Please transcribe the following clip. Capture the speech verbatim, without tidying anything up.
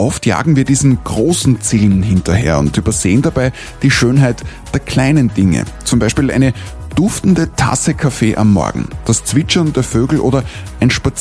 Oft jagen wir diesen großen Zielen hinterher und übersehen dabei die Schönheit der kleinen Dinge. Zum Beispiel eine duftende Tasse Kaffee am Morgen, das Zwitschern der Vögel oder ein Spaziergang